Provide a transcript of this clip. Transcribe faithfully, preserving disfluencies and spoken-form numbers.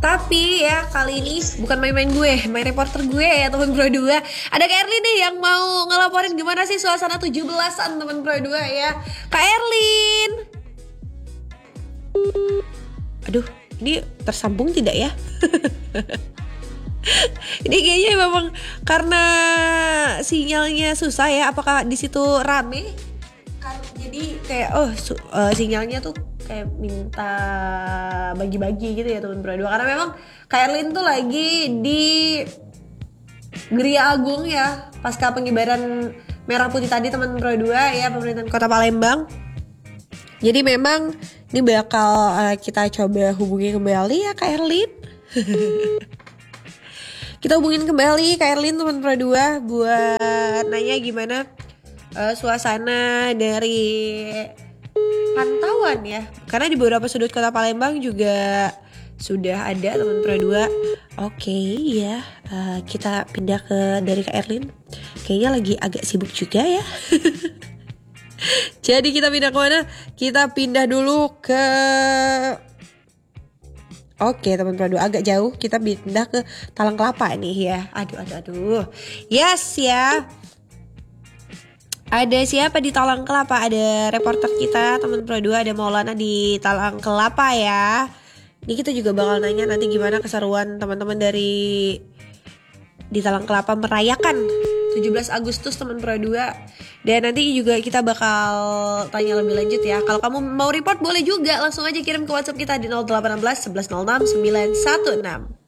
Tapi ya kali ini bukan main-main gue, main reporter gue ya teman Pro dua. Ada Kak Erlin nih yang mau ngelaporin gimana sih suasana tujuh belasan teman Pro dua ya. Kak Erlin. Aduh, ini tersambung tidak ya? Ini kayaknya memang karena sinyalnya susah ya. Apakah di situ rame? Kan jadi kayak oh su- uh, sinyalnya tuh kayak minta bagi-bagi gitu ya teman Pro dua. Karena memang Kak Erlin tuh lagi di Geria Agung ya, pasca pengibaran merah putih tadi teman Pro dua ya, pemerintahan Kota Palembang. Jadi memang ini bakal uh, kita coba hubungi kembali ya Kak Erlin. Kita hubungin kembali Kak Erlin teman Pro dua buat nanya gimana uh, suasana dari pantauan ya. Karena di beberapa sudut Kota Palembang juga sudah ada teman Pro dua. Oke ya, uh, kita pindah ke dari Kak Erlin. Kayaknya lagi agak sibuk juga ya. Jadi kita pindah ke mana? Kita pindah dulu ke Oke teman Pro dua, agak jauh. Kita pindah ke Talang Kelapa nih ya. Aduh aduh aduh. Yes ya. Ada siapa di Talang Kelapa? Ada reporter kita teman Pro dua, ada Maulana di Talang Kelapa ya. Ini kita juga bakal nanya nanti gimana keseruan teman-teman dari di Talang Kelapa merayakan tujuh belas Agustus teman Pro dua. Dan nanti juga kita bakal tanya lebih lanjut ya. Kalau kamu mau report boleh juga, langsung aja kirim ke WhatsApp kita di nol delapan satu satu satu satu enam sembilan satu enam.